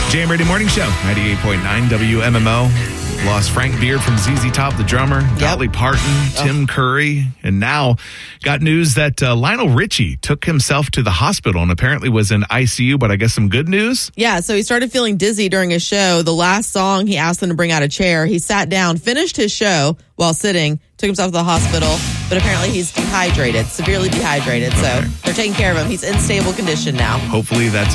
JM Radio Morning Show, 98.9 WMMO. Lost Frank Beard from ZZ Top, the drummer, Dolly Parton, Tim Curry, and now got news that Lionel Richie took himself to the hospital and apparently was in ICU, but I guess some good news? Yeah, so he started feeling dizzy during his show. The last song, he asked them to bring out a chair. He sat down, finished his show while sitting, took himself to the hospital, but apparently he's dehydrated, severely dehydrated, so they're taking care of him. He's in stable condition now. Hopefully that's